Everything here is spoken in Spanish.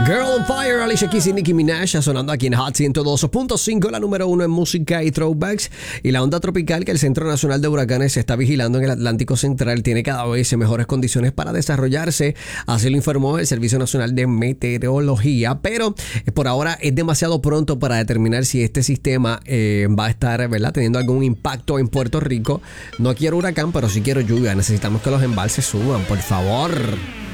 Girl on Fire, Alicia Keys y Nicki Minaj sonando aquí en Hot 102.5, la número 1 en música y throwbacks. Y la onda tropical que el Centro Nacional de Huracanes se está vigilando en el Atlántico Central tiene cada vez mejores condiciones para desarrollarse. Así lo informó el Servicio Nacional de Meteorología. Pero por ahora es demasiado pronto para determinar si este sistema va a estar, ¿verdad?, teniendo algún impacto en Puerto Rico. No quiero huracán, pero sí quiero lluvia. Necesitamos que los embalses suban, por favor.